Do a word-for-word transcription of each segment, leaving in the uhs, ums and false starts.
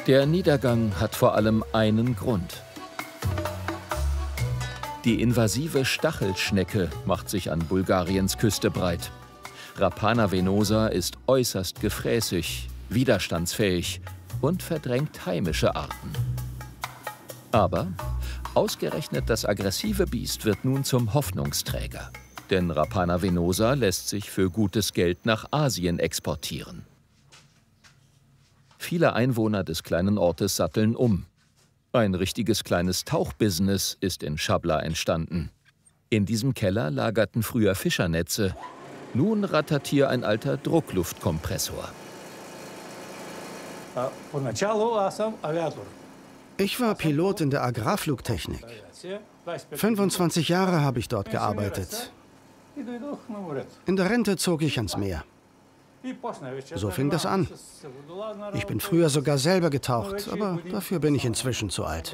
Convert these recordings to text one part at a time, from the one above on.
Der Niedergang hat vor allem einen Grund. Die invasive Stachelschnecke macht sich an Bulgariens Küste breit. Rapana venosa ist äußerst gefräßig, widerstandsfähig und verdrängt heimische Arten. Aber ausgerechnet das aggressive Biest wird nun zum Hoffnungsträger. Denn Rapana venosa lässt sich für gutes Geld nach Asien exportieren. Viele Einwohner des kleinen Ortes satteln um. Ein richtiges kleines Tauchbusiness ist in Shabla entstanden. In diesem Keller lagerten früher Fischernetze. Nun rattert hier ein alter Druckluftkompressor. Ich war Pilot in der Agrarflugtechnik. fünfundzwanzig Jahre habe ich dort gearbeitet. In der Rente zog ich ans Meer. So fing das an. Ich bin früher sogar selber getaucht, aber dafür bin ich inzwischen zu alt.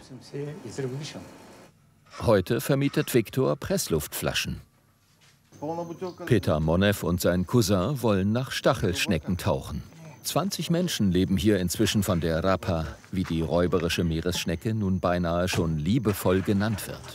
Heute vermietet Viktor Pressluftflaschen. Peter Monev und sein Cousin wollen nach Stachelschnecken tauchen. zwanzig Menschen leben hier inzwischen von der Rapa, wie die räuberische Meeresschnecke nun beinahe schon liebevoll genannt wird.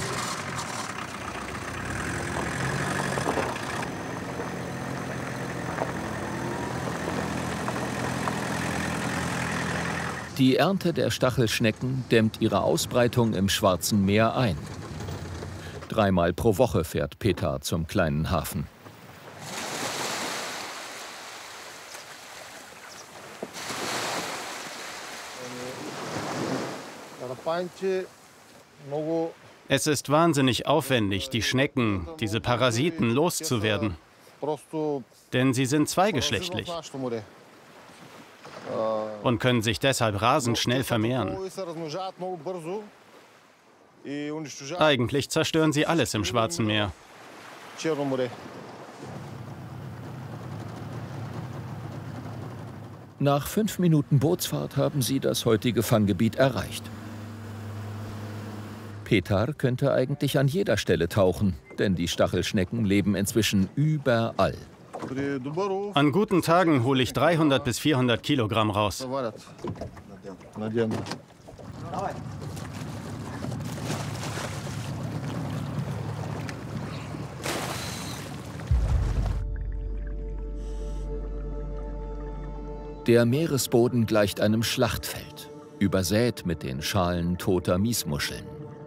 Die Ernte der Stachelschnecken dämmt ihre Ausbreitung im Schwarzen Meer ein. Dreimal pro Woche fährt Peter zum kleinen Hafen. Es ist wahnsinnig aufwendig, die Schnecken, diese Parasiten, loszuwerden. Denn sie sind zweigeschlechtlich und können sich deshalb rasend schnell vermehren. Eigentlich zerstören sie alles im Schwarzen Meer. Nach fünf Minuten Bootsfahrt haben sie das heutige Fanggebiet erreicht. Petar könnte eigentlich an jeder Stelle tauchen, denn die Stachelschnecken leben inzwischen überall. An guten Tagen hole ich dreihundert bis vierhundert Kilogramm raus. Der Meeresboden gleicht einem Schlachtfeld, übersät mit den Schalen toter Miesmuscheln.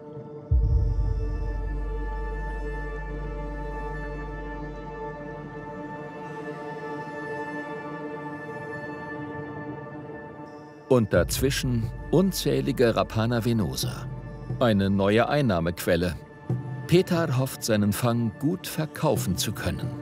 Und dazwischen unzählige Rapana venosa. Eine neue Einnahmequelle. Petar hofft, seinen Fang gut verkaufen zu können.